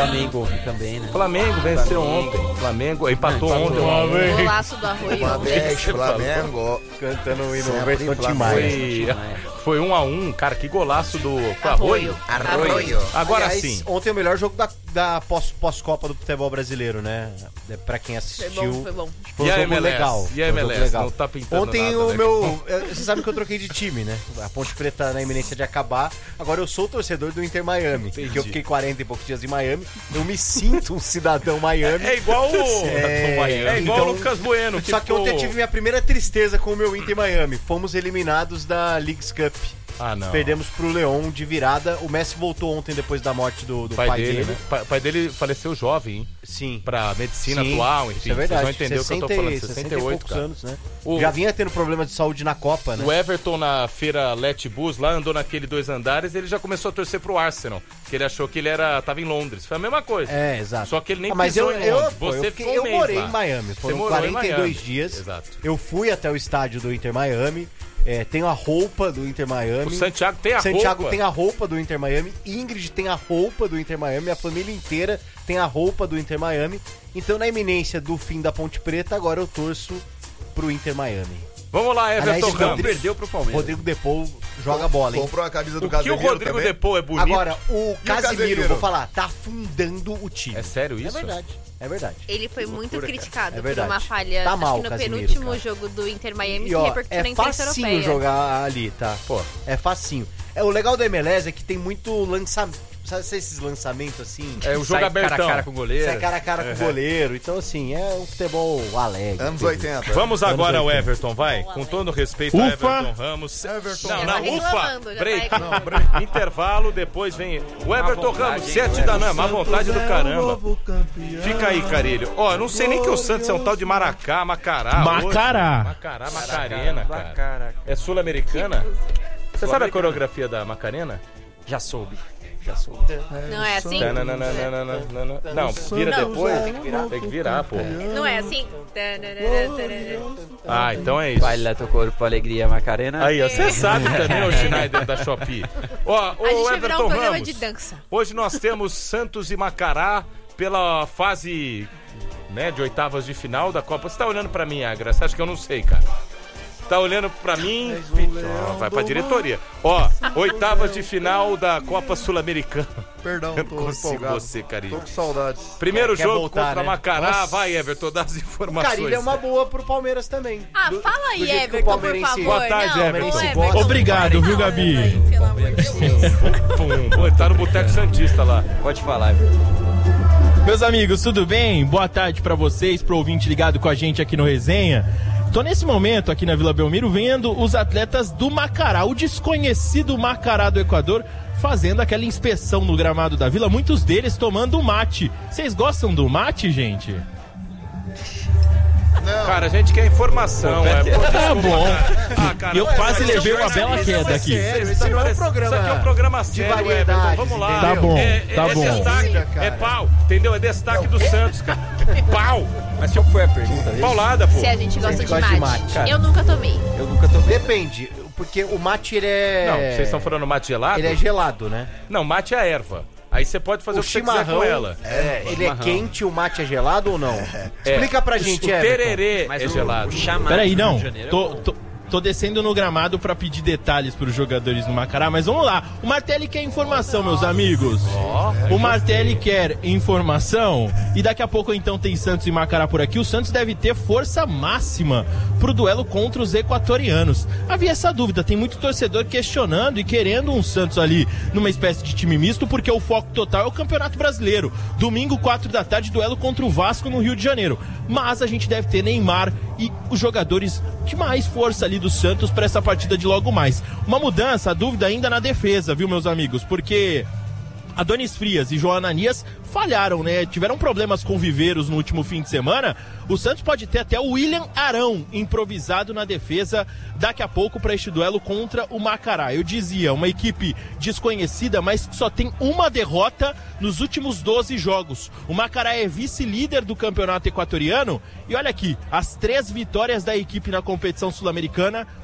Flamengo também, né? Flamengo venceu ontem. Flamengo empatou ontem. O golaço do Arroio. Flamengo. Cantando o hino Sempre versão Tim Flamengo. Maia. Foi 1-1, cara, que golaço do Arroio. Agora Aliás, sim. Ontem é o melhor jogo da pós-Copa do futebol brasileiro, né? Pra quem assistiu. Foi bom. Foi um E a jogo MLS? legal. E a Foi um jogo MLS? legal. Não tá pintando Ontem nada, o né? meu... Você sabe que eu troquei de time, né? A Ponte Preta na iminência de acabar. Agora eu sou o torcedor do Inter Miami. Entendi. Porque eu fiquei 40 e poucos dias em Miami. Eu me sinto um cidadão Miami. É igual o... É igual então, o Lucas Bueno. Só que ontem eu tive minha primeira tristeza com o meu Inter Miami. Fomos eliminados da Leagues Cup. Ah, não. Perdemos pro Leão de virada. O Messi voltou ontem depois da morte do pai dele. Né? O pai dele faleceu jovem, hein? Sim. Pra medicina Sim, atual, enfim. isso é verdade. Vocês vão entender o que eu tô falando. 68, cara. Anos, né? Já vinha tendo problemas de saúde na Copa, né? O Everton na feira Letbus, lá andou naquele 2 andares, ele já começou a torcer pro Arsenal, que ele achou que ele tava em Londres. Foi a mesma coisa. É, exato. Só que ele nem mas pisou em Londres. eu morei em Miami. Foram 42 dias. Exato. Eu fui até o estádio do Inter Miami. Tenho a roupa do Inter Miami. O Santiago tem a Santiago roupa. tem a roupa do Inter Miami. Ingrid tem a roupa do Inter Miami. A família inteira tem a roupa do Inter Miami. Então, na iminência do fim da Ponte Preta, agora eu torço pro Inter Miami. Vamos lá, Everton Ramos. Perdeu pro Palmeiras. Rodrigo Depou joga bola, hein? Comprou a camisa do Casemiro. O que o Rodrigo também? Depou é bonito. Agora, o Casemiro, vou falar, tá afundando o time. É sério isso? É verdade. É verdade. Ele foi muito criticado por verdade. uma falha, Tá mal, acho que no Casemiro, penúltimo cara. jogo do Inter Miami, E, que ó, repercutiu na imprensa facinho europeia. jogar ali, tá? Pô, é facinho. O legal da MLS é que tem muito lançamento. Sabe esses lançamentos assim? É o jogo abertão. Cara a cara com o goleiro. Sai cara a cara com o goleiro. Então, assim, é um futebol alegre. Anos 80. Vamos agora ao Everton, vai. Com todo respeito ao Everton Ramos. Não, ufa! Break. Intervalo, depois vem o Everton Ramos, 7 da noite. Má vontade do caramba. Fica aí, Carilho. Ó, não sei nem que o Santos é um tal de Macará. Macarena, cara. É sul-americana? Você sabe a coreografia da Macarena? Já soube. Não é assim? Não, vira depois. Tem que virar, pô. Não é assim? Ah, então é isso. Baila teu corpo, alegria, Macarena. Aí, ó, você sabe também, o Schneider da Shopee. Ó, a gente vai Everton virar um programa Ramos, de dança. hoje nós temos Santos e Macará pela fase, né, de oitavas de final da Copa. Você tá olhando pra mim, Agra? Você acha que eu não sei, cara? Tá olhando pra mim? Vai pra diretoria. Ó, oitavas de final da Copa Sul-Americana. Perdão, Eu tô não consigo empolgado. você, Carilho. Tô com saudades. Primeiro Quer jogo voltar, contra né? Macará. Nossa. Vai, Everton, dá as informações. Carilho é uma boa pro Palmeiras também. Fala aí, do jeito que o Everton, por palmeirense- favor. Boa tarde, Não, Everton. não, Gosta. Obrigado, viu, Gabi? Aí, pelo amor de Deus. Pô, tá no Boteco Santista lá. Pode falar, Everton. Meus amigos, tudo bem? Boa tarde pra vocês, pro ouvinte ligado com a gente aqui no Resenha. Tô nesse momento aqui na Vila Belmiro vendo os atletas do Macará, o desconhecido Macará do Equador, fazendo aquela inspeção no gramado da Vila, muitos deles tomando mate. Vocês gostam do mate, gente? Não. Cara, a gente quer informação. Tá bom. Cara, Eu quase levei uma bela queda aqui. Esse não é um programa. Isso aqui é um programa sério, variedades, Everton. Vamos lá. Tá bom, tá é bom. Destaque, Cara. é pau, entendeu? É destaque do Santos, cara. Pau. Mas qual foi a pergunta dele? Paulada, pô. Se a gente gosta gosta de de mate. mate. Cara. Eu nunca tomei. Eu nunca tomei. Depende, porque o mate, ele é... Não, vocês estão falando mate gelado? Ele é gelado, né? Não, mate é a erva. Aí você pode fazer o que você quiser com ela. Ele é quente, o mate é gelado ou não? Explica pra gente, O Everton. tererê é gelado. O chamado Peraí, do Rio não. de Janeiro é bom. Tô descendo no gramado pra pedir detalhes pros jogadores do Macará, mas vamos lá. O Martelli quer informação, meus amigos. O Martelli quer informação. E daqui a pouco, então, tem Santos e Macará por aqui. O Santos deve ter força máxima pro duelo contra os equatorianos. Havia essa dúvida, tem muito torcedor questionando e querendo um Santos ali numa espécie de time misto, porque o foco total é o Campeonato Brasileiro. Domingo, 4 da tarde, duelo contra o Vasco no Rio de Janeiro. Mas a gente deve ter Neymar e os jogadores de mais força ali do Santos para essa partida de logo mais. Uma mudança, a dúvida ainda na defesa, viu, meus amigos? Porque Adonis Frias e João Ananias falharam, né? Tiveram problemas com Viveiros no último fim de semana. O Santos pode ter até o William Arão improvisado na defesa daqui a pouco para este duelo contra o Macará. Eu dizia, uma equipe desconhecida, mas que só tem uma derrota nos últimos 12 jogos. O Macará é vice-líder do campeonato equatoriano e olha aqui, as 3 vitórias da equipe na competição sul-americana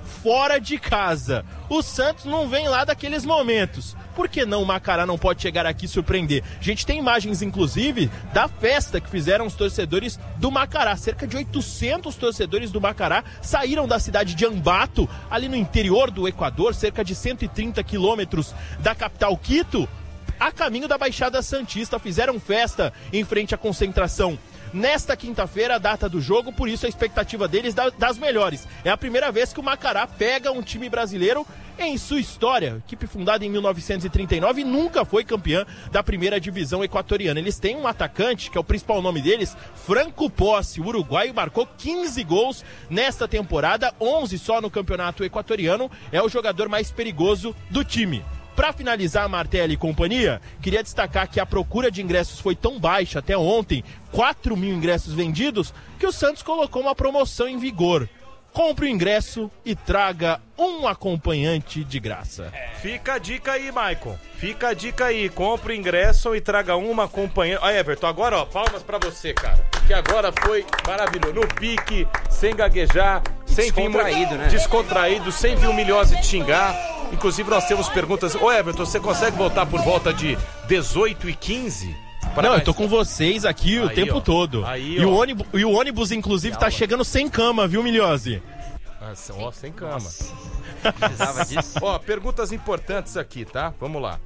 fora de casa. O Santos não vem lá daqueles momentos. Por que não o Macará não pode chegar aqui e surpreender? A gente tem imagens, inclusive, da festa que fizeram os torcedores do Macará. Cerca de 800 torcedores do Macará saíram da cidade de Ambato, ali no interior do Equador, cerca de 130 quilômetros da capital Quito, a caminho da Baixada Santista. Fizeram festa em frente à concentração nesta quinta-feira, a data do jogo, por isso a expectativa deles das melhores. É a primeira vez que o Macará pega um time brasileiro em sua história. Equipe fundada em 1939 e nunca foi campeã da primeira divisão equatoriana. Eles têm um atacante, que é o principal nome deles, Franco Possi. O uruguaio marcou 15 gols nesta temporada, 11 só no campeonato equatoriano. É o jogador mais perigoso do time. Para finalizar, Martelli e companhia, queria destacar que a procura de ingressos foi tão baixa até ontem, 4 mil ingressos vendidos, que o Santos colocou uma promoção em vigor. Compre o ingresso e traga um acompanhante de graça. Fica a dica aí, Maicon. Fica a dica aí. Compre o ingresso e traga um acompanhante. Ó, Everton, agora, ó, palmas pra você, cara. Que agora foi maravilhoso. No pique, sem gaguejar, sem descontraído, vir, né? Descontraído, sem vilmilhose de xingar. Inclusive, nós temos perguntas. Ô, Everton, você consegue voltar por volta de 18h15? Não, eu tô com vocês aqui o tempo todo. Aí, e o ônibus, inclusive, tá chegando sem cama, viu, Milhose? Ó, sem cama. Precisava disso. Ó, perguntas importantes aqui, tá? Vamos lá.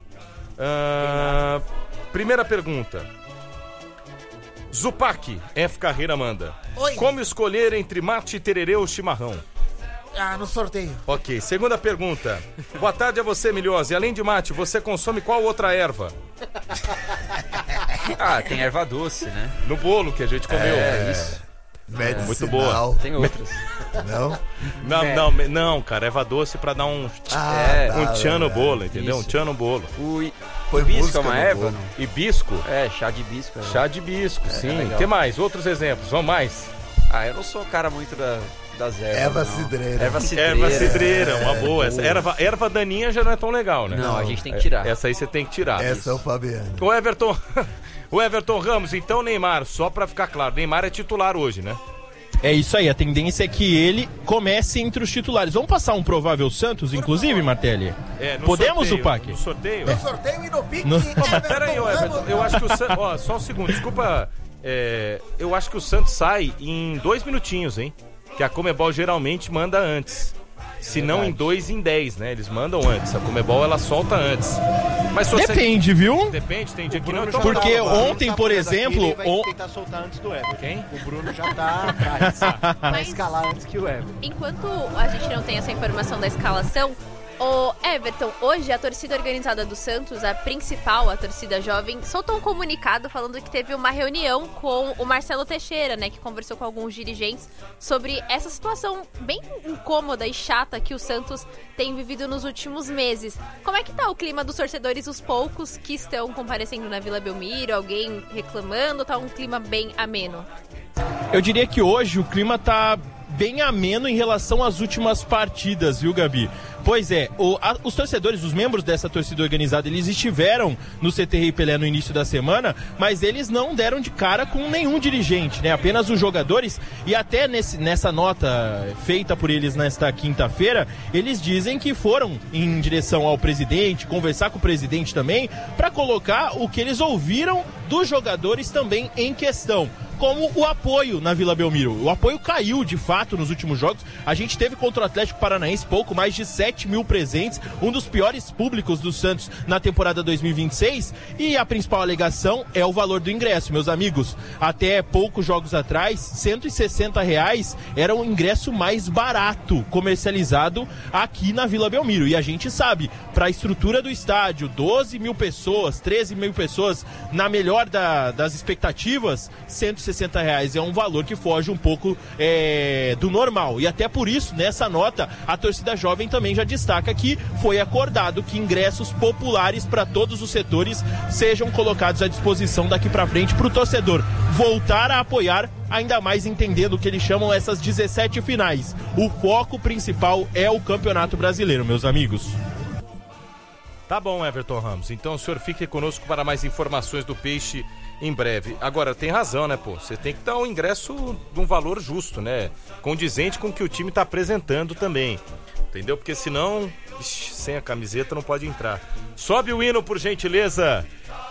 Primeira pergunta. Zupac, F. Carreira manda. Oi. Como escolher entre mate, tererê ou chimarrão? No sorteio. Ok, segunda pergunta. Boa tarde a você, Milhose. Além de mate, você consome qual outra erva? Tem erva doce, né? No bolo que a gente comeu. Isso. Medicinal. Muito boa. Tem outras. Não, cara, erva doce pra dar um tchan no bolo, entendeu? Isso. Um tchan no bolo. O Põe hibisco é música uma no erva? bolo. Não? Hibisco? Chá de hibisco. Chá de hibisco, sim. legal. O que mais? Outros exemplos, vamos mais. Eu não sou cara muito das ervas. Erva não. cidreira. Erva cidreira. Erva cidreira, uma boa. Essa erva daninha já não é tão legal, né? Não, a gente tem que tirar. Essa aí você tem que tirar. Essa é o Fabiano. O Everton Ramos, então Neymar, só pra ficar claro, Neymar é titular hoje, né? É isso aí, a tendência é que ele comece entre os titulares. Vamos passar um provável Santos, inclusive, Martelli? No Podemos, sorteio, Zupac? No sorteio? No sorteio e no pique. Peraí, Everton, eu acho que o Santos... Ó, só um segundo, desculpa. Eu acho que o Santos sai em 2 minutinhos, hein? Que a Comebol geralmente manda antes. Se não em 2, em 10, né? Eles mandam antes. A Comebol, ela solta antes. Mas Depende, viu? Depende, tem dia que não. Bruno Então, Porque tá, ontem, tá por preso exemplo, aqui, ele vai tentar soltar antes do Everton. Quem? O Bruno já tá atrás. Vai Mas- escalar antes que o Everton. Enquanto a gente não tem essa informação da escalação, o Everton, hoje a torcida organizada do Santos, a principal, a torcida jovem, soltou um comunicado falando que teve uma reunião com o Marcelo Teixeira, né, que conversou com alguns dirigentes sobre essa situação bem incômoda e chata que o Santos tem vivido nos últimos meses. Como é que tá o clima dos torcedores, os poucos que estão comparecendo na Vila Belmiro, alguém reclamando, tá um clima bem ameno? Eu diria que hoje o clima tá bem ameno em relação às últimas partidas, viu, Gabi? Pois é, os torcedores, os membros dessa torcida organizada, eles estiveram no CT Pelé no início da semana, mas eles não deram de cara com nenhum dirigente, né? Apenas os jogadores, e até nessa nota feita por eles nesta quinta-feira, eles dizem que foram em direção ao presidente, conversar com o presidente também, para colocar o que eles ouviram dos jogadores também em questão, como o apoio na Vila Belmiro. O apoio caiu, de fato, nos últimos jogos. A gente teve contra o Atlético Paranaense pouco mais de 7 mil presentes, um dos piores públicos do Santos na temporada 2026, e a principal alegação é o valor do ingresso, meus amigos. Até poucos jogos atrás, R$160 era o ingresso mais barato comercializado aqui na Vila Belmiro. E a gente sabe, para a estrutura do estádio, 12 mil pessoas, 13 mil pessoas, na melhor das expectativas, R$160 é um valor que foge um pouco do normal. E até por isso, nessa nota, a torcida jovem também já destaca que foi acordado que ingressos populares para todos os setores sejam colocados à disposição daqui para frente para o torcedor voltar a apoiar, ainda mais entendendo o que eles chamam essas 17 finais. O foco principal é o Campeonato Brasileiro, meus amigos. Tá bom, Everton Ramos. Então o senhor fique conosco para mais informações do Peixe em breve. Agora, tem razão, né, pô? Você tem que dar um ingresso de um valor justo, né? Condizente com o que o time tá apresentando também. Entendeu? Porque senão, sem a camiseta não pode entrar. Sobe o hino, por gentileza.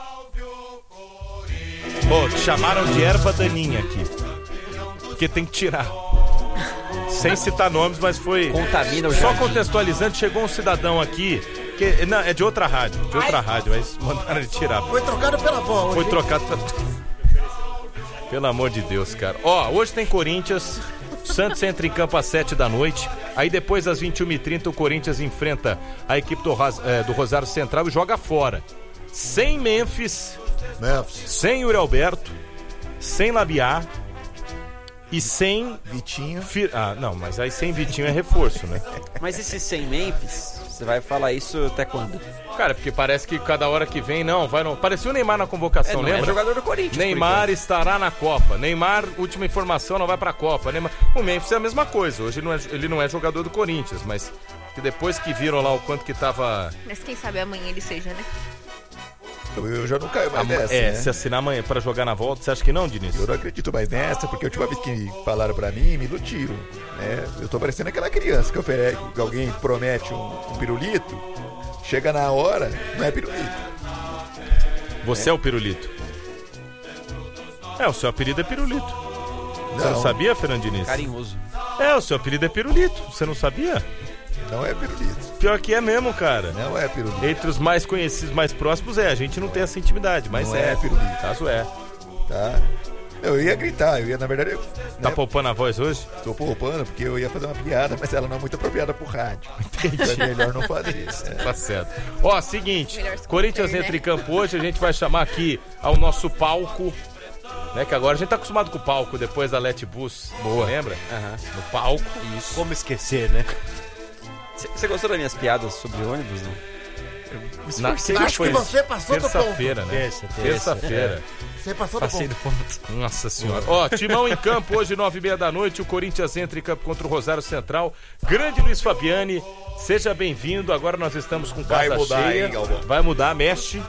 Te chamaram de erva daninha aqui. Porque tem que tirar. Sem citar nomes, mas foi... Contamina o Só jardim. contextualizando, chegou um cidadão aqui... Não, é de outra rádio, mas mandaram ele tirar. Foi trocado pela avó hoje. Foi trocado Pelo amor de Deus, cara. Hoje tem Corinthians. Santos entra em campo às 7 da noite. Aí depois, às 21h30, o Corinthians enfrenta a equipe do Rosário Central e joga fora. Sem Memphis. Sem Yuri Alberto. Sem Labiá. E sem... Vitinho. Não, mas aí sem Vitinho é reforço, né? Mas esse sem Memphis, você vai falar isso até quando? Cara, porque parece que cada hora que vem, não. Parecia o Neymar na convocação, lembra? É jogador do Corinthians. Neymar estará na Copa. Neymar, última informação, não vai pra Copa. O Memphis é a mesma coisa. Hoje ele não é jogador do Corinthians, mas que depois que viram lá o quanto que tava... Mas quem sabe amanhã ele seja, né? Eu já não caio mais nessa, né? Se assinar amanhã pra jogar na volta, você acha que não, Diniz? Eu não acredito mais nessa, porque a última vez que falaram pra mim, me iludiram, né? Eu tô parecendo aquela criança que alguém promete um pirulito, chega na hora, não é pirulito. Você é o pirulito. O seu apelido é pirulito. Você não sabia, Fernandinho? Carinhoso. O seu apelido é pirulito. Você não sabia? Não é pirulito. Pior que é mesmo, cara. Não é pirulito. Entre os mais conhecidos, mais próximos, a gente não tem essa intimidade, mas não é pirulito. Caso é. Tá. Eu ia gritar, na verdade... Tá poupando a voz hoje? Tô poupando, porque eu ia fazer uma piada, mas ela não é muito apropriada pro rádio. Entendi. Então é melhor não fazer isso. Tá certo. Seguinte, Corinthians entra em campo hoje, a gente vai chamar aqui ao nosso palco, né, que agora a gente tá acostumado com o palco, depois da Letbus. Boa. Lembra? No palco. Isso. Como esquecer, né? Você gostou das minhas piadas sobre ônibus, não? Acho que você passou do ponto. Terça-feira, né? Terça-feira. Você passou do ponto. Nossa senhora. Timão em campo hoje, 9h30 da noite. O Corinthians entra em campo contra o Rosário Central. Grande Luiz Fabiani, seja bem-vindo. Agora nós estamos com casa cheia. Hein, Galvão? Vai mudar, mexe.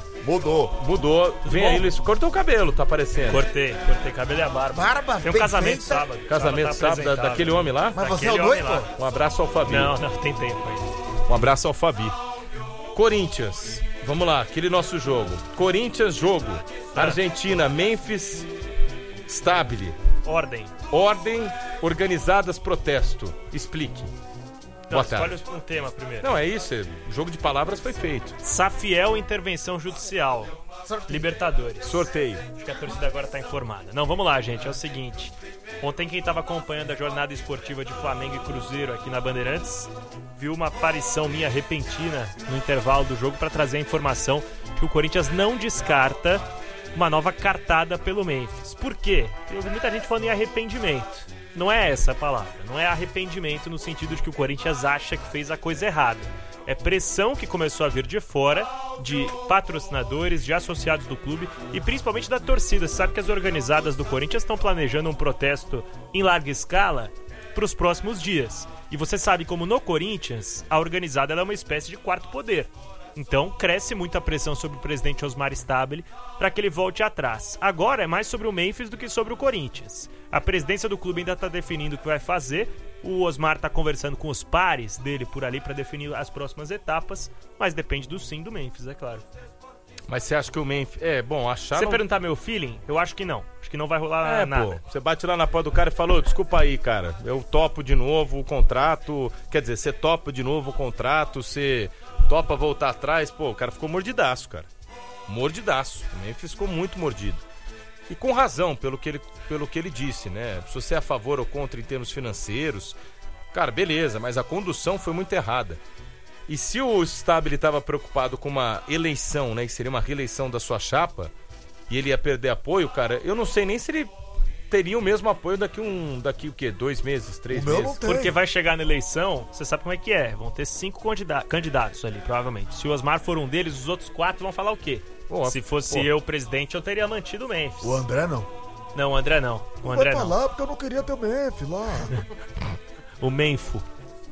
Mudou. Vem aí, Luiz. Cortou o cabelo, tá aparecendo. Cortei cabelo e a barba. Tem um casamento sábado. Casamento sábado daquele homem lá? Mas você é o noivo? Um abraço ao Fabi. Não, tem tempo ainda. Um abraço ao Fabi. Corinthians, vamos lá, aquele nosso jogo. Corinthians, jogo. Argentina, Memphis, Stabile. Ordem, organizadas, protesto. Explique. Boa tarde. Escolhe um tema primeiro. Não, é isso. O jogo de palavras foi feito. Safiel, intervenção judicial. Libertadores. Sorteio. Acho que a torcida agora tá informada. Não, vamos lá, gente. É o seguinte. Ontem quem tava acompanhando a jornada esportiva de Flamengo e Cruzeiro aqui na Bandeirantes viu uma aparição minha repentina no intervalo do jogo para trazer a informação que o Corinthians não descarta uma nova cartada pelo Memphis. Por quê? Eu ouvi muita gente falando em arrependimento. Não é essa a palavra. Não é arrependimento no sentido de que o Corinthians acha que fez a coisa errada. É pressão que começou a vir de fora, de patrocinadores, de associados do clube e principalmente da torcida. Você sabe que as organizadas do Corinthians estão planejando um protesto em larga escala para os próximos dias. E você sabe como no Corinthians, a organizada ela é uma espécie de quarto poder. Então, cresce muita pressão sobre o presidente Osmar Stabile para que ele volte atrás. Agora é mais sobre o Memphis do que sobre o Corinthians. A presidência do clube ainda está definindo o que vai fazer. O Osmar está conversando com os pares dele por ali para definir as próximas etapas. Mas depende do sim do Memphis, é claro. Mas você acha que o Memphis... acharam... Se você perguntar meu feeling, eu acho que não. Acho que não vai rolar nada. Pô, você bate lá na porta do cara e falou, desculpa aí, cara, eu topo de novo o contrato. Quer dizer, você topa de novo o contrato, você topa voltar atrás. Pô, o cara ficou mordidaço, cara. Mordidaço. O Memphis ficou muito mordido. E com razão, pelo que ele disse, né? Se você é a favor ou contra em termos financeiros, cara, beleza, mas a condução foi muito errada. E se o Stabile estava preocupado com uma eleição, né, que seria uma reeleição da sua chapa, e ele ia perder apoio, cara, eu não sei nem se ele teria o mesmo apoio daqui o quê? 2 meses, 3 meses? Não tem. Porque vai chegar na eleição, você sabe como é que é, vão ter 5 candidatos ali, provavelmente. Se o Osmar for um deles, os outros 4 vão falar o quê? Se fosse eu presidente, eu teria mantido o Memphis. O André não. Não, o André não. O Não André vai não. falar porque eu não queria ter o Memphis lá. O Menfo.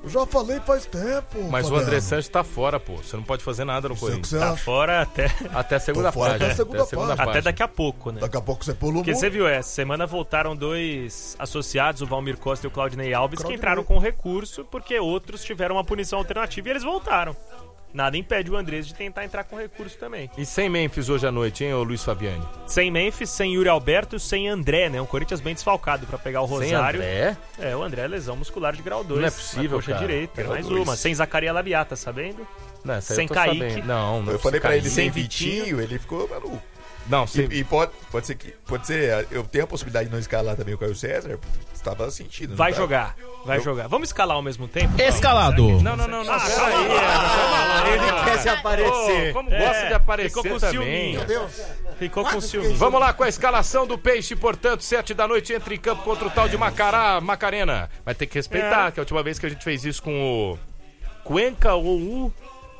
Eu já falei faz tempo. Mas Fabiano. o André Sanches tá fora, pô. Você não pode fazer nada no Corinthians. Tá fora até a segunda fora página. até a segunda página. Até daqui a pouco, né? Daqui a pouco você pula o Porque mundo. você viu, essa semana voltaram 2 associados, o Valmir Costa e o Claudinei Alves, que entraram com recurso porque outros tiveram uma punição alternativa e eles voltaram. Nada impede o Andrés de tentar entrar com recurso também. E sem Memphis hoje à noite, hein, ô Luiz Fabiani? Sem Memphis, sem Yuri Alberto, sem André, né? Um Corinthians bem desfalcado pra pegar o Rosário. Sem André? É, o André é lesão muscular de grau 2. Não é possível, na coxa cara. direita, Grau mais 2. uma. Sem Zacaria Labiata, sabendo? Não, essa aí Sem eu tô Kaique. sabendo. Não, Eu falei pra ele sem Vitinho. Vitinho, ele ficou maluco. Não, sem... E pode ser, eu tenho a possibilidade de não escalar também o Caio César, estava sentindo. Vai jogar, vai jogar. Vamos escalar ao mesmo tempo? Escalado. Não. Peraí, Ele quer se aparecer. Como gosta de aparecer ficou com também. ciúminho. Meu Deus. Ficou com ciúme. Vamos lá com a escalação do Peixe, portanto, 7 da noite entra em campo contra o tal de Macarena. Vai ter que respeitar, que é a última vez que a gente fez isso com o Cuenca ou o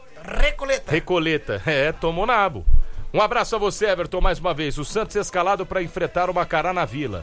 Recoleta. Tomou nabo. Um abraço a você, Everton, mais uma vez. O Santos escalado para enfrentar o Macará na Vila.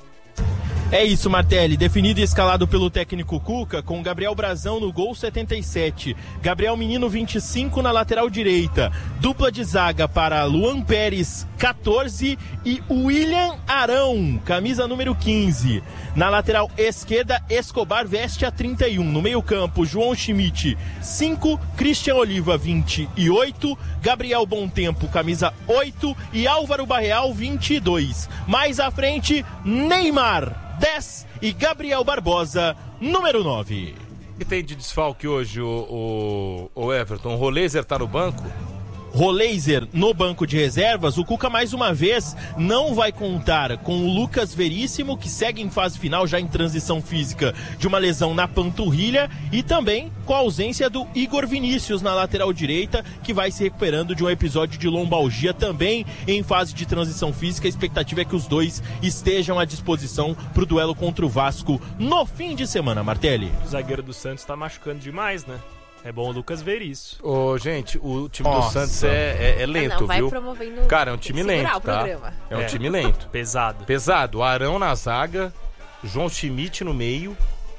É isso, Martelli. Definido e escalado pelo técnico Cuca, com Gabriel Brazão no gol 77. Gabriel Menino, 25 na lateral direita. Dupla de zaga para Luan Pérez, 14. E William Arão, camisa número 15. Na lateral esquerda, Escobar veste a 31. No meio campo, João Schmidt, 5. Christian Oliva, 28. Gabriel Bontempo, camisa 8. E Álvaro Barreal, 22. Mais à frente, Neymar, 10 e Gabriel Barbosa, número 9. O que tem de desfalque hoje, o Everton? O Roleiser tá no banco? Roleiser no banco de reservas. O Cuca mais uma vez não vai contar com o Lucas Veríssimo, que segue em fase final, já em transição física de uma lesão na panturrilha, e também com a ausência do Igor Vinícius na lateral direita, que vai se recuperando de um episódio de lombalgia, também em fase de transição física. A expectativa é que os dois estejam à disposição para o duelo contra o Vasco no fim de semana, Martelli. O zagueiro do Santos tá machucando demais, né? É bom o Lucas ver isso. Ô, gente, o time do Santos é lento, não, vai viu? promovendo. Cara, é um time lento, tá? É um time lento. Pesado. Arão na zaga, João Schmidt no meio,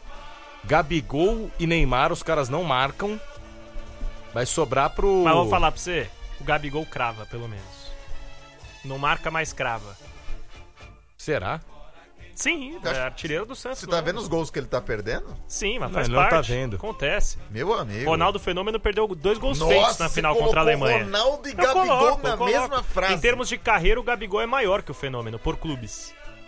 Gabigol e Neymar, os caras não marcam. Vai sobrar pro... Mas vou falar pra você, o Gabigol crava, pelo menos. Não marca, mais crava. Será? Sim, é artilheiro do Santos. Você tá vendo os gols que ele tá perdendo? Sim, mas Não, faz ele parte. não tá vendo. Acontece. Meu amigo. Ronaldo Fenômeno perdeu 2 gols feitos na final contra a Alemanha. Ronaldo e Eu Gabigol coloco, na mesma frase. Em termos de carreira, o Gabigol é maior que o Fenômeno, por clubes.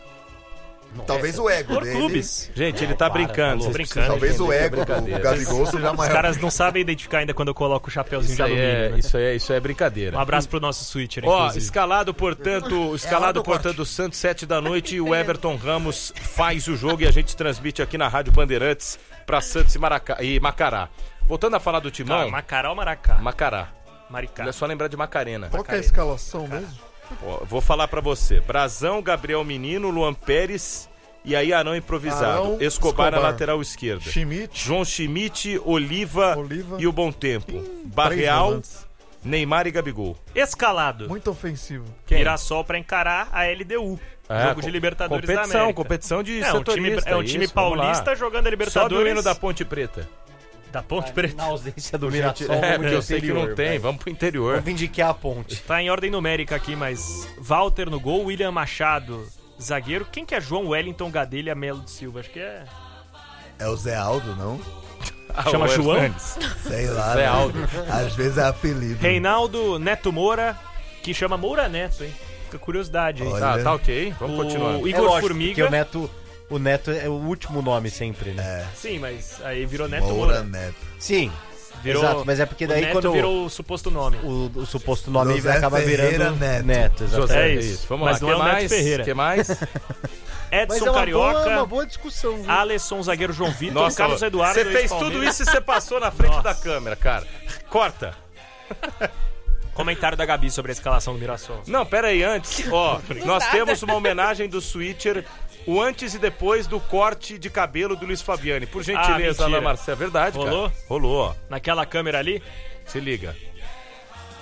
Talvez o ego Por dele. clubes. Gente, ele tá brincando. falou, vocês brincando. precisam Talvez o entender que é ego do brincadeira. Gabigol seja Os maior. caras não sabem identificar ainda quando eu coloco o chapéuzinho Isso de alumínio. né? isso é brincadeira. Um abraço pro nosso switcher, Ó, inclusive. escalado, portanto, o Santos, 7 da noite, e o Everton Ramos faz o jogo e a gente transmite aqui na Rádio Bandeirantes pra Santos e Macará. Voltando a falar do Timão... Macará ou Maracá? Macará. Maricá. É só lembrar de Macarena. Qual que é a escalação mesmo? Ó, vou falar pra você. Brazão, Gabriel Menino, Luan Pérez e aí Arão improvisado. Arão, Escobar na Escobar. lateral esquerda. Schmidt. João Schmidt, Oliva e o Bontempo. Barreal, Neymar e Gabigol. Escalado. Muito ofensivo. Mirassol pra encarar a LDU. Jogo de Libertadores da América. Competição de É um time isso, vamos paulista lá. jogando a Libertadores. Sobe o hino da Ponte Preta. Da Ponte Preta. Na ausência do Mirassol, Porque eu sei que não tem, vamos pro interior. Vamos vindicar a ponte. Tá em ordem numérica aqui, mas Walter no gol, William Machado, zagueiro. Quem que é João Wellington Gadelha Melo de Silva? Acho que é... É o Zé Aldo, não? Chama João? Sei lá. Zé né? Aldo. Às vezes é apelido. Reinaldo Neto Moura, que chama Moura Neto, hein? Fica curiosidade aí. Olha. Tá ok, vamos continuar. O É Igor lógico, Formiga. porque o Neto é o último nome sempre, né? Sim, mas aí virou Neto Moura Moura. Neto. Sim, Virou... exato, mas é porque o daí Neto quando virou o suposto nome. o suposto nome José acaba Ferreira virando Neto. exatamente. José, É isso. Vamos Mas lá, não é que o Neto mais? Ferreira. Que mais? Mas Edson é Carioca, uma boa discussão. Viu? Alisson, zagueiro João Vitor, Nossa, Carlos Eduardo. você fez ex-Palmeiras. tudo isso e você passou na frente Nossa. da câmera, cara. Corta. Comentário da Gabi sobre a escalação do Mirassol. Não, pera aí, antes. Ó, nós temos uma homenagem do Switcher, o antes e depois do corte de cabelo do Luiz Fabiani. Por gentileza, mentira. Alain Marcelo. É verdade, Rolou? cara. Rolou, ó. Naquela câmera ali, Se liga.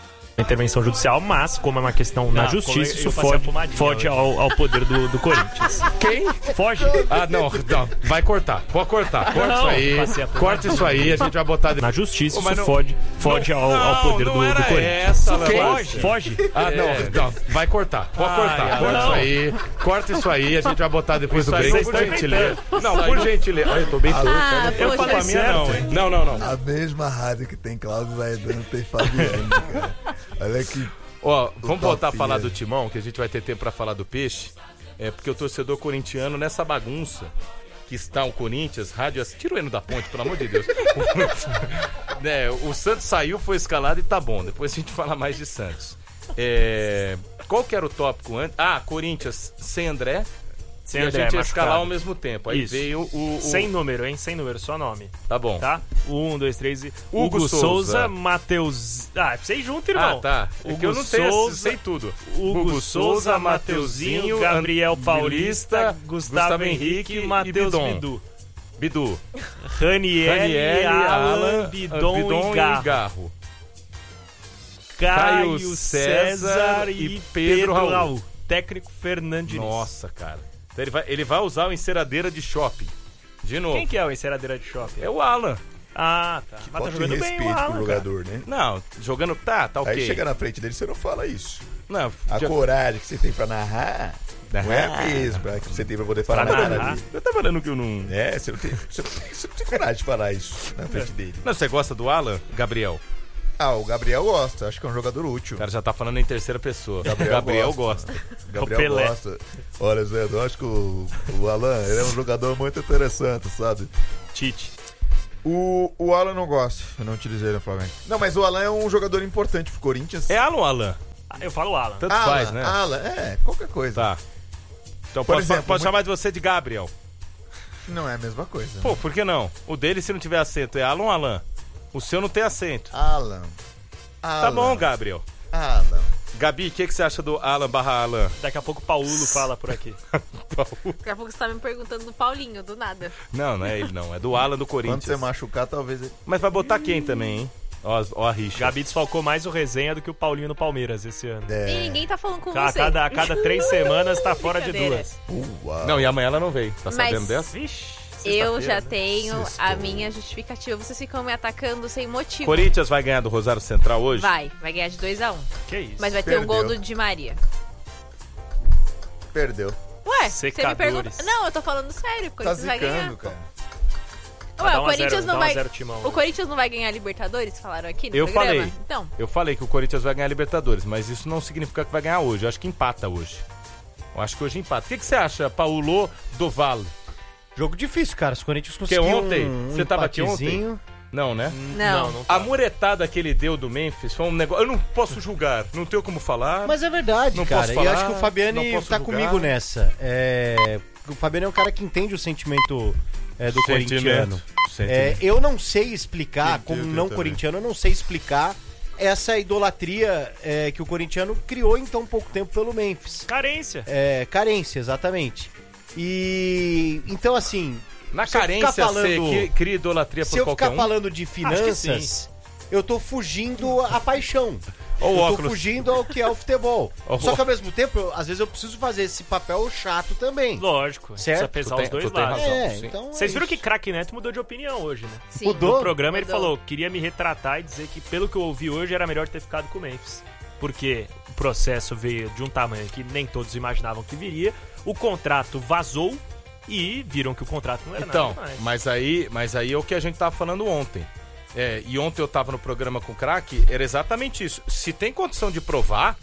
intervenção judicial, mas como é uma questão na justiça, isso foge ao poder do Corinthians. Quem? Foge. Ah, não, vai cortar. Pode cortar. Corta isso aí. Corta isso aí, a gente vai botar... Na justiça, isso foge ao poder do Corinthians. Foge. Ah, não, vai cortar. Pode cortar. Corta isso aí. Corta isso aí, a gente vai botar depois do break. Por gentileza. Não, por gentileza. Eu tô bem louco. Eu falei a minha não, hein? Não. A mesma rádio que tem Cláudio Zaedano tem Fabiano, cara. Olha aqui. Ó, vamos voltar a falar do Timão, que a gente vai ter tempo pra falar do Peixe. Porque o torcedor corintiano, nessa bagunça que está o Corinthians, tira o Eno da ponte, pelo amor de Deus. O Santos saiu, foi escalado e tá bom. Depois a gente fala mais de Santos. Qual que era o tópico antes? Corinthians sem André. Sem e André, a gente ia machucado. escalar ao mesmo tempo. Aí Isso. veio o... Sem número, hein? Sem número, só nome. Tá bom. Tá? 1, 2, 3 e... Hugo Souza, Matheus... vocês juntos, irmão. Tá. Hugo eu não sei tudo. Hugo Souza, Mateuzinho, Gabriel Paulista, Gustavo Henrique e Matheus Bidu. Ranieri, Alan, Bidon e Garro. Caio César e Pedro Raul. Técnico Fernando Diniz. Nossa, cara. Então ele vai usar o enceradeira de shopping. De novo. Quem que é o enceradeira de shopping? É o Alan. Tá. Mas tá jogando bem o Alan, pro jogador, né? Não, jogando... Tá ok. Aí chega na frente dele, você não fala isso. Não, a coragem que você tem pra narrar não é a mesma que você tem pra poder falar nada ali. Eu tava falando que eu não... Você não tem coragem de falar isso na frente dele. Não, você gosta do Alan, Gabriel? O Gabriel gosta, acho que é um jogador útil. O cara já tá falando em terceira pessoa. Gabriel gosta. Gabriel gosta. Olha, Zé, eu acho que o Alan ele é um jogador muito interessante, sabe? Tite. O Alan não gosta, eu não utilizei ele no Flamengo. Não, mas o Alan é um jogador importante pro Corinthians. É Alan ou Alan? Eu falo Alan. Tanto faz, né? Alan, qualquer coisa. Tá. Então pode chamar de você de Gabriel. Não é a mesma coisa. Pô, por que não? O dele, se não tiver acento, é Alan ou Alan? O seu não tem acento. Alan. Tá bom, Gabriel. Alan. Gabi, o que você acha do Alan/Alan? Daqui a pouco o Paulo fala por aqui. Daqui a pouco você tá me perguntando do Paulinho, do nada. Não é ele não. É do Alan do Corinthians. Quando você machucar, talvez ele... Mas vai botar quem também, hein? Ó a rixa. Gabi desfalcou mais o Resenha do que o Paulinho no Palmeiras esse ano. E ninguém tá falando com a você. A cada 3 semanas tá fora de 2. Não, e amanhã ela não veio. Tá sabendo dessa? Vixe. Eu já tenho a minha justificativa. Vocês ficam me atacando sem motivo. Corinthians vai ganhar do Rosário Central hoje? Vai ganhar de 2-1. Que isso? Mas vai ter um gol do Di Maria. Perdeu. Ué, você me pergunta... Não, eu tô falando sério. O Corinthians vai ganhar. Cara. Ué, o Corinthians não vai... O Corinthians não vai ganhar a Libertadores? Falaram aqui no programa? Eu falei que o Corinthians vai ganhar a Libertadores, mas isso não significa que vai ganhar hoje. Eu acho que empata hoje. Eu acho que hoje empata. O que você acha, Paulo do Vale? Jogo difícil, cara. Os Corinthians conseguiram ontem, você tava aqui ontem? Não, né? Não. A muretada que ele deu do Memphis foi um negócio... Eu não posso julgar, não tenho como falar. Mas é verdade, não cara. Posso falar, e acho que o Fabiani tá comigo nessa. O Fabiani é um cara que entende o sentimento do corintiano. Eu não sei explicar, como não corintiano, eu não sei explicar essa idolatria que o corintiano criou em tão pouco tempo pelo Memphis. Carência. Carência, exatamente. E então, assim, na carência você cria idolatria por qualquer um. Se eu ficar falando de finanças, eu tô fugindo à paixão. Eu tô fugindo ao que é o futebol. Só que ao mesmo tempo, às vezes eu preciso fazer esse papel chato também. Lógico. Certo? Precisa pesar os dois lados. Então vocês viram que Craque Neto mudou de opinião hoje, né? Sim. Mudou? No programa ele falou, queria me retratar e dizer que pelo que eu ouvi hoje era melhor ter ficado com o Memphis. Porque o processo veio de um tamanho que nem todos imaginavam que viria. O contrato vazou e viram que o contrato não era nada mais. Mas aí é o que a gente tava falando ontem. E ontem eu tava no programa com o Craque, era exatamente isso. Se tem condição de provar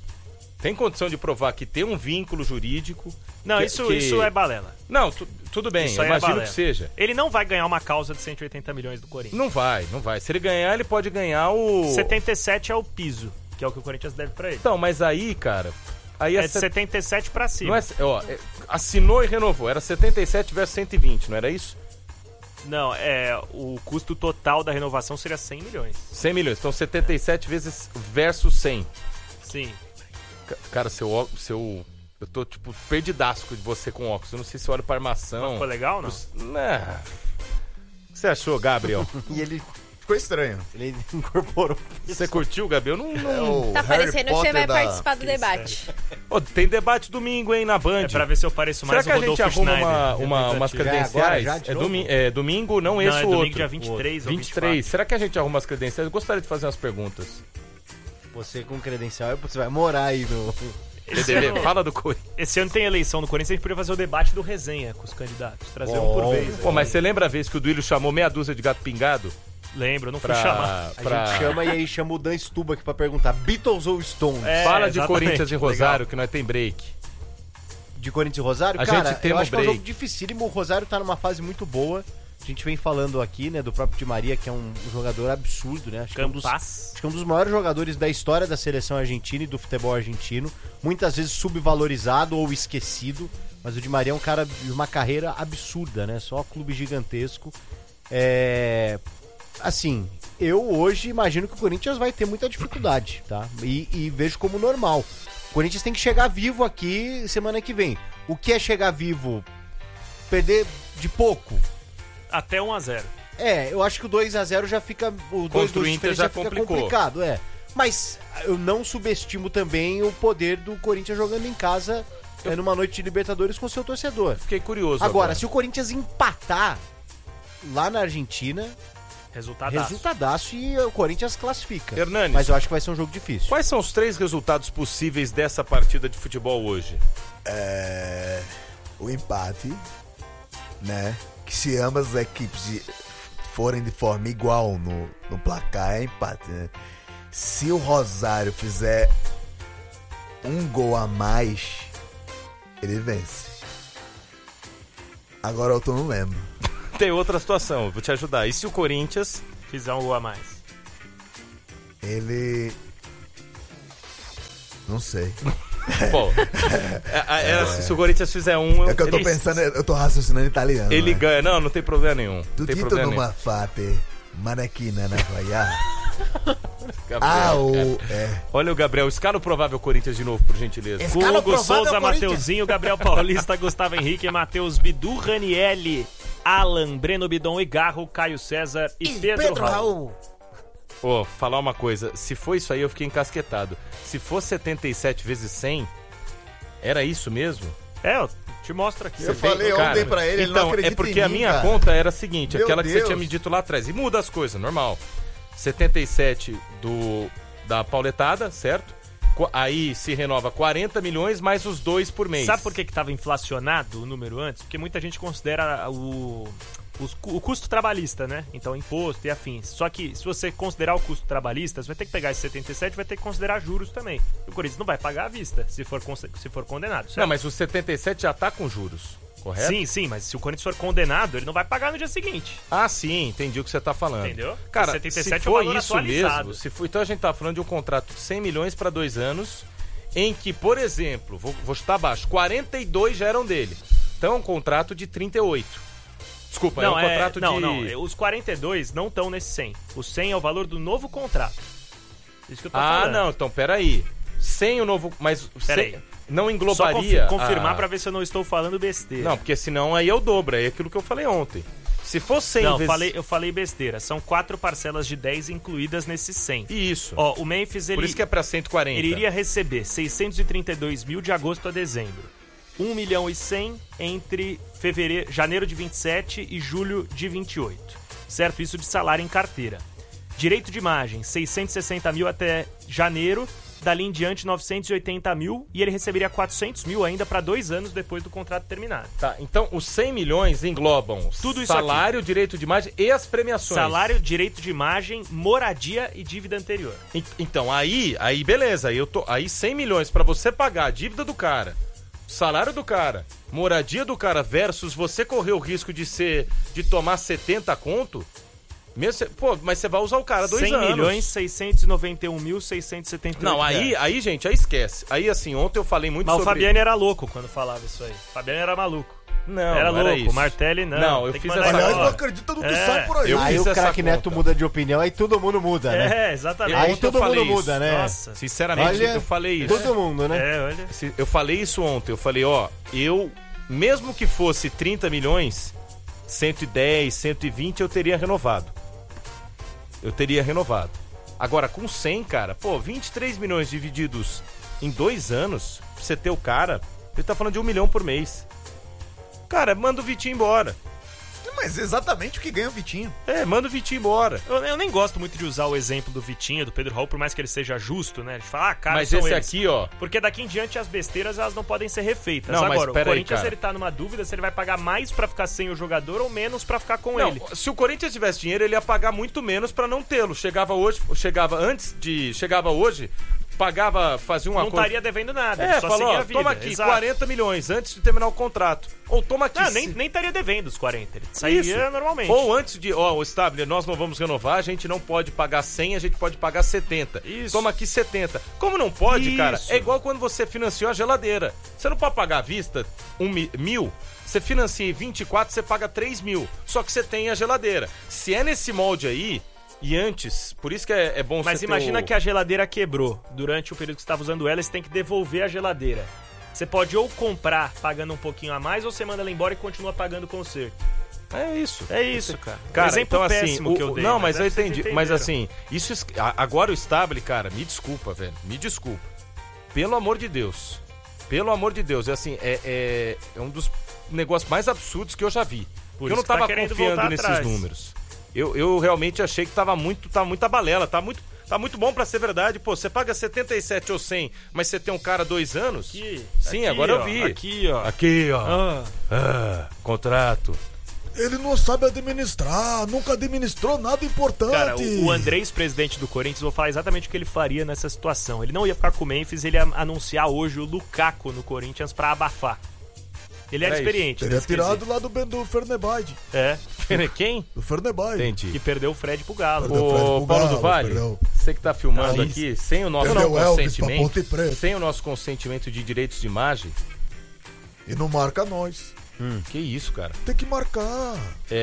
que tem um vínculo jurídico... Não, isso é balela. Não, tudo bem, eu imagino que seja. Ele não vai ganhar uma causa de 180 milhões do Corinthians. Não vai. Se ele ganhar, ele pode ganhar o... 77 é o piso, que é o que o Corinthians deve pra ele. Então, mas aí, cara... Aí é de 77 pra cima. Não assinou e renovou. Era 77 versus 120, não era isso? Não, o custo total da renovação seria 100 milhões. 100 milhões. Então 77 vezes versus 100. Sim. Cara, eu tô, tipo, perdidaço de você com óculos. Eu não sei se eu olho pra armação. Mas foi legal, não? O que você achou, Gabriel? E ele Ficou estranho. Ele incorporou. Você curtiu, Gabi? Eu não... Tá parecendo que você vai participar do debate. Tem debate domingo, hein, na Band. É pra ver se eu pareço mais Será o que a gente Rodolfo arruma Schneider. umas credenciais? Domingo, não esse é outro. domingo dia 23 ou 23. Será que a gente arruma as credenciais? Eu gostaria de fazer umas perguntas. Você com credencial, você vai morar aí no... Fala do Corinthians. Esse ano tem eleição no Corinthians, a gente podia fazer o debate do resenha com os candidatos. Trazer um por vez. Pô, mas você lembra a vez que o Duílio chamou meia dúzia de gato pingado? Lembro, não fui chamar. A gente chama e aí chama o Dan Stuba aqui pra perguntar: Beatles ou Stones? Fala de Corinthians e Rosário, que nós tem break. De Corinthians e Rosário? A cara, gente tem eu acho break. que é um jogo dificílimo. O Rosário tá numa fase muito boa. A gente vem falando aqui, né, do próprio Di Maria, que é um jogador absurdo, né? Acho que é um dos maiores jogadores da história da seleção argentina e do futebol argentino. Muitas vezes subvalorizado ou esquecido. Mas o Di Maria é um cara de uma carreira absurda, né? Só clube gigantesco. Assim, eu hoje imagino que o Corinthians vai ter muita dificuldade, tá? E vejo como normal. O Corinthians tem que chegar vivo aqui semana que vem. O que é chegar vivo? Perder de pouco? Até 1-0. Eu acho que o 2-0 já fica... O 2-2 já fica complicado, Mas eu não subestimo também o poder do Corinthians jogando em casa numa noite de Libertadores com seu torcedor. Fiquei curioso agora. Se o Corinthians empatar lá na Argentina... Resultadaço e o Corinthians classifica. Hernanes, mas eu acho que vai ser um jogo difícil. Quais são os 3 resultados possíveis dessa partida de futebol hoje? O empate, né? Que se ambas as equipes forem de forma igual no placar, é empate, né? Se o Rosário fizer um gol a mais, ele vence. Agora eu não lembro. Tem outra situação, vou te ajudar. E se o Corinthians fizer um gol a mais? Ele... Não sei. Bom, se o Corinthians fizer um... É que eu tô pensando, eu tô raciocinando italiano. Ele ganha, não tem problema nenhum. Tutito numa fate, manekina na praia. Olha o Gabriel, escala o provável Corinthians de novo, por gentileza. Hugo Souza, Mateuzinho, Gabriel Paulista, Gustavo Henrique, Matheus Bidu, Ranielli, Alan, Breno Bidon e Garro, Caio César e Pedro Raul. Falar uma coisa, se for isso aí eu fiquei encasquetado. Se for 77 vezes 100, era isso mesmo? Eu te mostro aqui. Eu falei ontem pra ele, ele não acredita é porque em a mim, minha cara. conta era a seguinte, Meu aquela Deus. que você tinha me dito lá atrás. E muda as coisas, normal. 77 da pauletada, certo? Aí se renova 40 milhões mais os 2 por mês. Sabe por que tava inflacionado o número antes? Porque muita gente considera o custo trabalhista, né? Então, imposto e afins. Só que, se você considerar o custo trabalhista, você vai ter que pegar esse 77 e vai ter que considerar juros também. O Corinthians não vai pagar à vista, se for condenado, certo? Não, mas o 77 já tá com juros, correto? Sim, mas se o Corinthians for condenado, ele não vai pagar no dia seguinte. Ah, sim, entendi o que você tá falando. Entendeu? Cara, 77 se for é o valor isso atualizado. mesmo, então a gente tá falando de um contrato de 100 milhões para 2 anos, em que, por exemplo, vou chutar baixo, 42 já eram dele. Então é um contrato de 38. Desculpa, não, é um contrato de... Não, os 42 não estão nesse 100. O 100 é o valor do novo contrato. Isso que eu tô falando. Não, então peraí. 100 o novo... Mas peraí. Não englobaria... Só confirmar pra ver se eu não estou falando besteira. Não, porque senão aí é o dobro, é aquilo que eu falei ontem. Se for 100 não, vezes... eu falei besteira. São 4 parcelas de 10 incluídas nesse 100. Isso. O Memphis, Por isso que é pra 140. Ele iria receber 632 mil de agosto a dezembro. 1 milhão e 100 entre janeiro de 27 e julho de 28. Certo? Isso de salário em carteira. Direito de imagem, 660 mil até janeiro. Dali em diante, 980 mil. E ele receberia 400 mil ainda para 2 anos depois do contrato terminar. Tá, então os 100 milhões englobam tudo isso salário, aqui. Direito de imagem e as premiações. Salário, direito de imagem, moradia e dívida anterior. Então, aí beleza. Aí 100 milhões para você pagar a dívida do cara, salário do cara, moradia do cara versus você correr o risco de tomar 70 conto. Mas você vai usar o cara 2 anos. 100 milhões, 691.678. Não, aí, gente, aí esquece. Aí, assim, ontem eu falei muito sobre... Mas o Fabiani era louco quando falava isso aí. O Fabiani era maluco. Não, era não louco. Isso. O Martelli não. Não, eu fiz essa... Aliás, não acredita no que sai por aí. Aí o craque Neto muda de opinião, aí todo mundo muda, né? Exatamente. Aí todo mundo muda, né? Nossa. Sinceramente, eu falei isso. Todo mundo, né? Olha. Eu falei isso ontem. Eu falei, mesmo que fosse 30 milhões, 110, 120, eu teria renovado. eu teria renovado. Agora, com 100, cara, 23 milhões divididos em 2 anos, pra você ter o cara, ele tá falando de 1 milhão por mês. Cara, manda o Vitinho embora. Mas exatamente o que ganha o Vitinho. Manda o Vitinho embora. Eu nem gosto muito de usar o exemplo do Vitinho, do Pedro Raul, por mais que ele seja justo, né? De falar, cara, mas são esse eles. aqui, ó... Porque daqui em diante as besteiras, elas não podem ser refeitas. Não, agora, mas o Corinthians, aí, ele tá numa dúvida se ele vai pagar mais pra ficar sem o jogador ou menos pra ficar com ele. Se o Corinthians tivesse dinheiro, ele ia pagar muito menos pra não tê-lo. Chegava hoje, fazia um acordo... Não estaria devendo nada, ele só falou, seguia a vida. toma aqui, Exato. 40 milhões antes de terminar o contrato. Ou toma aqui... Não, nem estaria devendo os 40, ele sairia normalmente. Ou antes de, o Stabile, nós não vamos renovar, a gente não pode pagar 100, a gente pode pagar 70. Isso. Toma aqui 70. Como não pode, cara? É igual quando você financiou a geladeira. Você não pode pagar à vista 1.000, você financia em 24, você paga 3.000. Só que você tem a geladeira. Se é nesse molde aí... E antes, por isso que é bom Mas você imagina que a geladeira quebrou. Durante o período que você estava usando ela, você tem que devolver a geladeira. Você pode ou comprar pagando um pouquinho a mais, ou você manda ela embora e continua pagando o conserto. É isso. É isso, cara. Cara, exemplo então péssimo assim, que eu dei. Não, mas eu vocês entendi. entenderam. Mas assim, isso agora o Stabile, cara, me desculpa, velho. Me desculpa. Pelo amor de Deus. Pelo amor de Deus. É assim, é um dos negócios mais absurdos que eu já vi. Porque eu não tava confiando nesses números. Eu realmente achei que tava muita balela, tá muito bom pra ser verdade. Pô, você paga 77 ou 100, mas você tem um cara 2 anos? Sim, agora eu vi. Aqui, ó. Contrato. Ele não sabe administrar, nunca administrou nada importante. Cara, o Andrés, presidente do Corinthians, vou falar exatamente o que ele faria nessa situação. Ele não ia ficar com o Memphis, ele ia anunciar hoje o Lukaku no Corinthians pra abafar. Ele era experiente. Ele é tirado lá do Fenerbahçe. Quem? Do Fenerbahçe. Entendi. Que perdeu o Fred pro Galo. Ô, Paulo do Vale, você que tá filmando aqui, sem o nosso consentimento, sem o nosso consentimento de direitos de imagem. E não marca nós. Que isso, cara? Tem que marcar.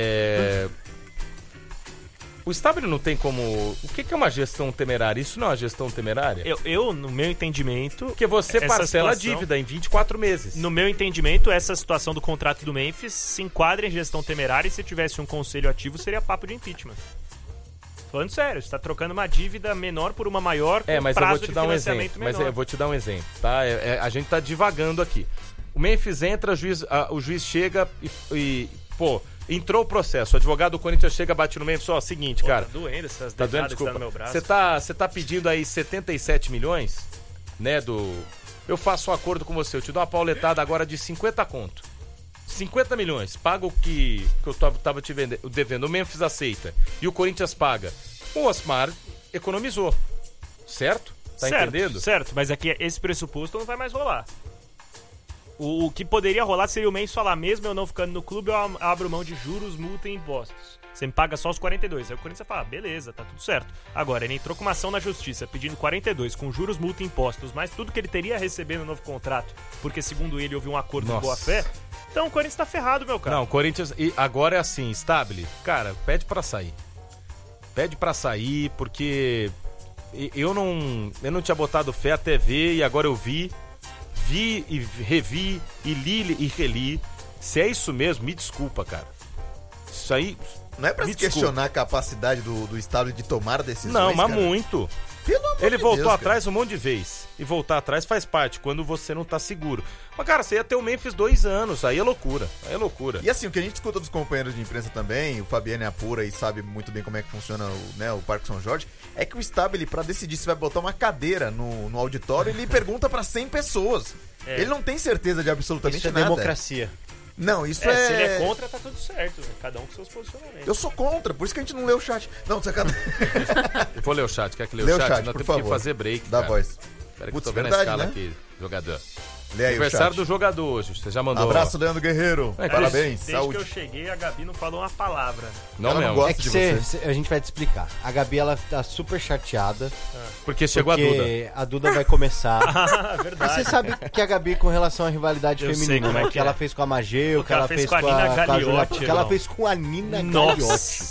O Stabile não tem como... O que é uma gestão temerária? Isso não é uma gestão temerária? Eu no meu entendimento... Porque você parcela a dívida em 24 meses. No meu entendimento, essa situação do contrato do Memphis se enquadra em gestão temerária e se tivesse um conselho ativo, seria papo de impeachment. Falando sério, você tá trocando uma dívida menor por uma maior com mas prazo eu vou te de dar financiamento menor. Mas eu vou te dar um exemplo, tá? A gente tá divagando aqui. O Memphis entra, o juiz chega e entrou o processo. O advogado do Corinthians chega, bate no Memphis, seguinte, cara. Tá doendo essas tá doendo, desculpa. No meu braço. Você tá pedindo aí 77 milhões, né, Eu faço um acordo com você, eu te dou uma pauletada agora de 50 conto. 50 milhões, paga o que eu tava te devendo. O Memphis aceita e o Corinthians paga. O Osmar economizou, certo? Tá entendendo? Certo, mas aqui esse pressuposto não vai mais rolar. O que poderia rolar seria o Memphis falar, mesmo eu não ficando no clube, eu abro mão de juros, multa e impostos. Você me paga só os 42. Aí o Corinthians fala, beleza, tá tudo certo. Agora, ele entrou com uma ação na justiça pedindo 42, com juros, multa e impostos, mas tudo que ele teria a receber no novo contrato, porque segundo ele houve um acordo de boa-fé. Então o Corinthians tá ferrado, meu cara. Não, o Corinthians... E agora é assim, Stabile, cara, pede pra sair. Pede pra sair, porque eu não tinha botado fé até ver e agora eu vi e revi e li e reli. Se é isso mesmo, me desculpa, cara. Isso aí... Não é pra se questionar a capacidade do Estado de tomar decisões, não, mas cara. Muito. Ele voltou atrás um monte de vezes. E voltar atrás faz parte, quando você não tá seguro. Mas, cara, você ia ter o Memphis 2 anos, aí é loucura. Aí é loucura. E assim, o que a gente escuta dos companheiros de imprensa também, o Fabiano é apura e sabe muito bem como é que funciona o Parque São Jorge, é que o Stabile, pra decidir se vai botar uma cadeira no auditório, ele pergunta pra 100 pessoas. Ele não tem certeza de absolutamente isso é nada. Democracia. Não, isso Se ele é contra, tá tudo certo. Né? Cada um com seus posicionamentos. Eu sou contra, por isso que a gente não lê o chat. Não, você acaba... Eu vou ler o chat, quer que lê o Lê chat? o chat, Nós por temos favor. que fazer break, Dá cara. voz. Espera que Putz, eu tô vendo verdade, a escala né? aqui, jogador. Lê aí Aniversário o do jogador hoje, você já mandou. Abraço, Leandro Guerreiro. Parabéns, desde saúde. que eu cheguei, a Gabi não falou uma palavra. Não Ela mesmo. gosta É que de você. a gente vai te explicar. A Gabi, ela tá super chateada. Porque chegou a Duda. Porque a Duda vai começar. Verdade. Você sabe que a Gabi, com relação à rivalidade Eu sei feminina, como é né? que Que é. ela fez com a Mageu, O que ela fez com a Nina Julia, Gagliotti, que ela irmão. fez com a Nina Gagliotti. Nossa.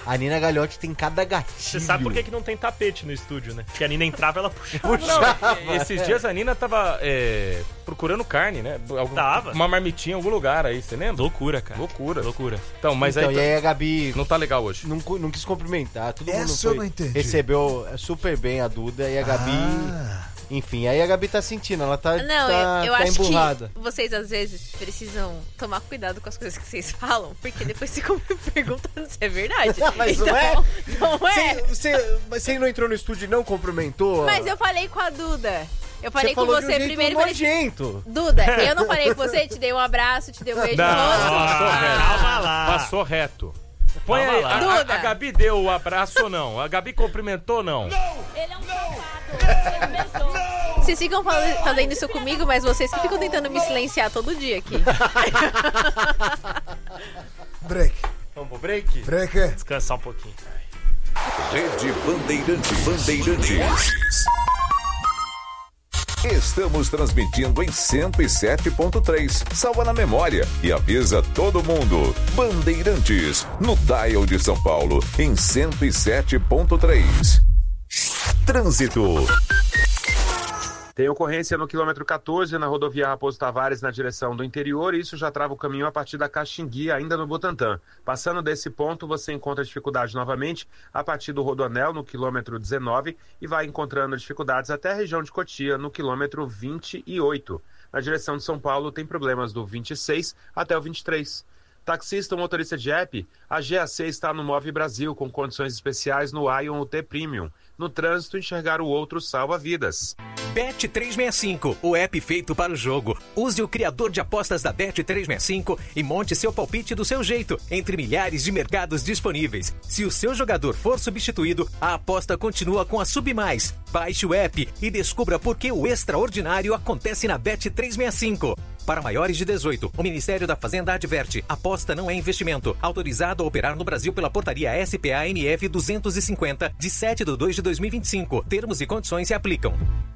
A Nina Gagliotti tem cada gatilho. Você sabe por que não tem tapete no estúdio, né? Porque a Nina entrava, ela puxava. Não, esses dias a Nina tava procurando carne, né? Tava. Uma marmitinha em algum lugar aí, você lembra? Loucura, cara. Loucura. Então, mas e aí a Gabi... Não tá legal hoje. Não quis cumprimentar. Todo mundo eu não entendi. Recebeu super bem a Duda e a Gabi... Enfim, aí a Gabi tá sentindo, ela tá eu acho emburrada. Que vocês às vezes precisam tomar cuidado com as coisas que vocês falam, porque depois ficam me perguntando se é verdade. Mas então, não é? Você não entrou no estúdio e não cumprimentou? Mas eu falei com a Duda. Eu falei com você primeiro. Nojento. Duda, eu não falei com você, te dei um abraço, te dei um beijo no rosto. Calma lá. Passou reto. Põe aí, a Gabi deu o abraço ou não? A Gabi cumprimentou ou não? Ele é um safado. Vocês ficam fazendo isso comigo, mas vocês que ficam tentando me silenciar todo dia aqui. Break. Vamos pro break? Break. Descansar um pouquinho. Rede Bandeirantes. Estamos transmitindo em 107.3. Salva na memória e avisa todo mundo. Bandeirantes, no dial de São Paulo, em 107.3. Trânsito. Tem ocorrência no quilômetro 14, na rodovia Raposo Tavares, na direção do interior, e isso já trava o caminho a partir da Caxingui, ainda no Butantã. Passando desse ponto, você encontra dificuldade novamente a partir do Rodoanel, no quilômetro 19, e vai encontrando dificuldades até a região de Cotia, no quilômetro 28. Na direção de São Paulo, tem problemas do 26 até o 23. Taxista ou motorista de app, a GAC está no Move Brasil, com condições especiais no Ion UT Premium. No trânsito, enxergar o outro salva vidas. Bet365, o app feito para o jogo. Use o criador de apostas da Bet365 e monte seu palpite do seu jeito, entre milhares de mercados disponíveis. Se o seu jogador for substituído, a aposta continua com a Submais. Baixe o app e descubra por que o extraordinário acontece na Bet365. Para maiores de 18, o Ministério da Fazenda adverte: aposta não é investimento. Autorizado a operar no Brasil pela portaria SPA-NF 250, de 7/2/2025. Termos e condições se aplicam.